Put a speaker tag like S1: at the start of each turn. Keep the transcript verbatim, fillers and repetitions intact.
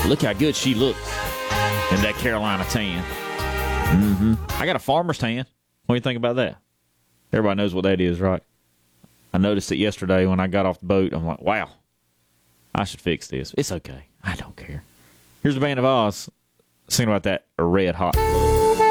S1: Look how good she looks in that Carolina tan. Mm-hmm. I got a farmer's tan. What do you think about that? Everybody knows what that is, right? I noticed it yesterday when I got off the boat. I'm like, wow, I should fix this. It's okay. I don't care. Here's the Band of Oz singing about that red hot.